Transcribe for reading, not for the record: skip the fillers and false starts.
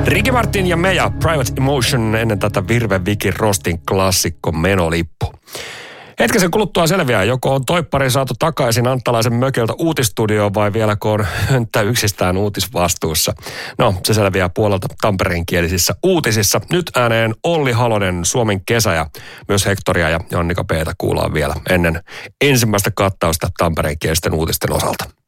Ricky Martin ja Meja, Private Emotion, ennen tätä Virve Vikin Rostin klassikko Menolippu. Hetkisen kuluttua selviää, joko on toippari saatu takaisin Anttalaisen mökiltä uutistudioon vai vieläkö on hönttä yksistään uutisvastuussa. No, se selviää puolelta tampereenkielisissä uutisissa. Nyt ääneen Olli Halonen, Suomen kesä ja myös Hektoria ja Jannika P::tä kuullaan vielä ennen ensimmäistä kattausta tampereenkielisten uutisten osalta.